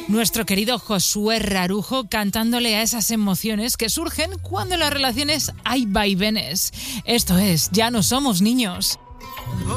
nuestro querido Josué Rarujo cantándole a esas emociones que surgen cuando en las relaciones hay vaivenes. Esto es Ya no somos niños.